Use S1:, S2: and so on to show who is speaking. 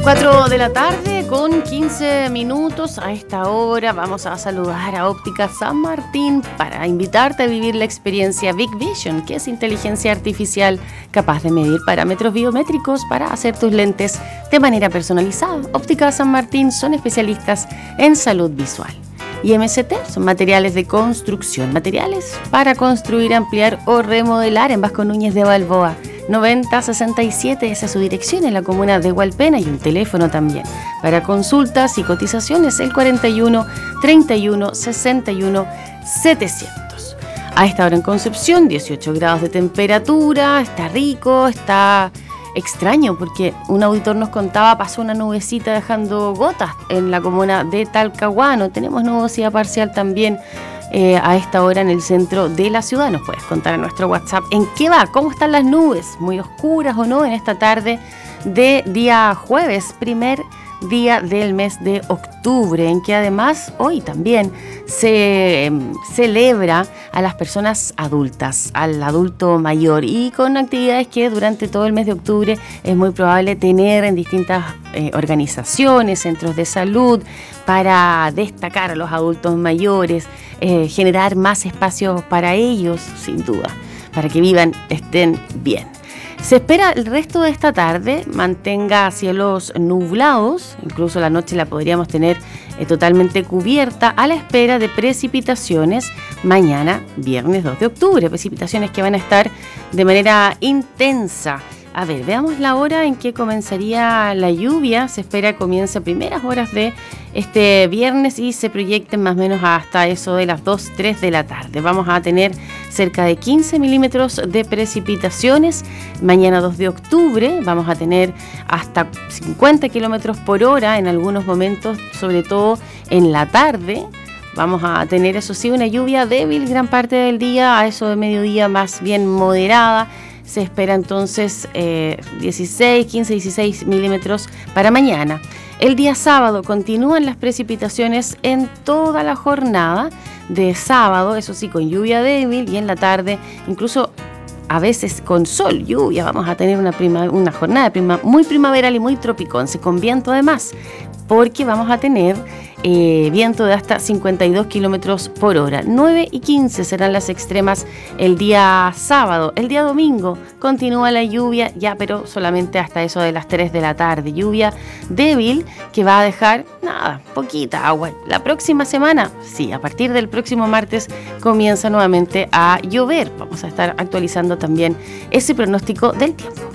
S1: 4 de la tarde con 15 minutos. A esta hora vamos a saludar a Óptica San Martín para invitarte a vivir la experiencia Big Vision, que es inteligencia artificial capaz de medir parámetros biométricos para hacer tus lentes de manera personalizada. Óptica San Martín son especialistas en salud visual. Y MST son materiales de construcción, materiales para construir, ampliar o remodelar en Vasco Núñez de Balboa. 9067, esa es su dirección en la comuna de Hualpena, y un teléfono también para consultas y cotizaciones, el 41 31 61 700. A esta hora en Concepción, 18 grados de temperatura, está rico, está extraño porque un auditor nos contaba, pasó una nubecita dejando gotas en la comuna de Talcahuano. Tenemos nubosidad parcial también a esta hora en el centro de la ciudad. Nos puedes contar a nuestro WhatsApp en qué va, cómo están las nubes, muy oscuras o no en esta tarde de día jueves, primer día del mes de octubre, en que además hoy también se celebra a las personas adultas, al adulto mayor, y con actividades que durante todo el mes de octubre es muy probable tener en distintas organizaciones, centros de salud, para destacar a los adultos mayores, generar más espacios para ellos, sin duda, para que vivan, estén bien. Se espera el resto de esta tarde mantenga cielos nublados, incluso la noche la podríamos tener totalmente cubierta, a la espera de precipitaciones mañana, viernes 2 de octubre, precipitaciones que van a estar de manera intensa. A ver, veamos la hora en que comenzaría la lluvia. Se espera que comience a primeras horas de este viernes y se proyecten más o menos hasta eso de las 2, 3 de la tarde. Vamos a tener cerca de 15 milímetros de precipitaciones. Mañana 2 de octubre vamos a tener hasta 50 kilómetros por hora en algunos momentos, sobre todo en la tarde. Vamos a tener, eso sí, una lluvia débil gran parte del día, a eso de mediodía más bien moderada. Se espera entonces 16 milímetros para mañana. El día sábado continúan las precipitaciones en toda la jornada de sábado, eso sí, con lluvia débil, y en la tarde incluso a veces con sol, lluvia. Vamos a tener una jornada muy primaveral y muy tropiconce, con viento además, porque vamos a tener viento de hasta 52 kilómetros por hora. 9 y 15 serán las extremas el día sábado. El día domingo continúa la lluvia, ya, pero solamente hasta eso de las 3 de la tarde. Lluvia débil que va a dejar, poquita agua. La próxima semana, sí, a partir del próximo martes comienza nuevamente a llover. Vamos a estar actualizando también ese pronóstico del tiempo.